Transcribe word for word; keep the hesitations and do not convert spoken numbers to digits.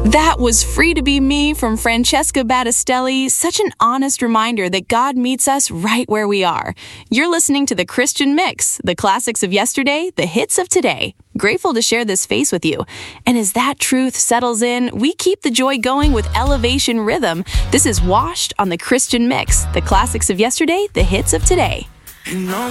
That was Free to Be Me from Francesca Battistelli. Such an honest reminder that God meets us right where we are. You're listening to The Christian Mix, the classics of yesterday, the hits of today. Grateful to share this space with you. And as that truth settles in, we keep the joy going with Elevation Rhythm. This is Washed on The Christian Mix, the classics of yesterday, the hits of today. You know